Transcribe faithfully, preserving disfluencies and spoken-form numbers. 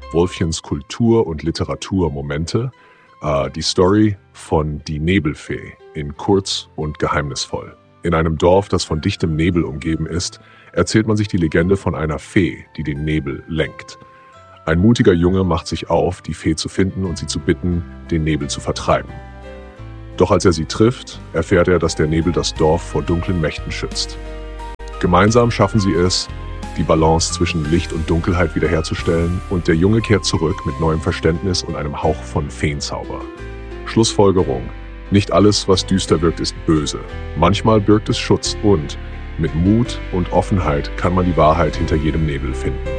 Wolfchens Kultur- und Literaturmomente, äh, die Story von Die Nebelfee in Kurz und geheimnisvoll. In einem Dorf, das von dichtem Nebel umgeben ist, erzählt man sich die Legende von einer Fee, die den Nebel lenkt. Ein mutiger Junge macht sich auf, die Fee zu finden und sie zu bitten, den Nebel zu vertreiben. Doch als er sie trifft, erfährt er, dass der Nebel das Dorf vor dunklen Mächten schützt. Gemeinsam schaffen sie es, die Balance zwischen Licht und Dunkelheit wiederherzustellen, und der Junge kehrt zurück mit neuem Verständnis und einem Hauch von Feenzauber. Schlussfolgerung: Nicht alles, was düster wirkt, ist böse. Manchmal birgt es Schutz und mit Mut und Offenheit kann man die Wahrheit hinter jedem Nebel finden.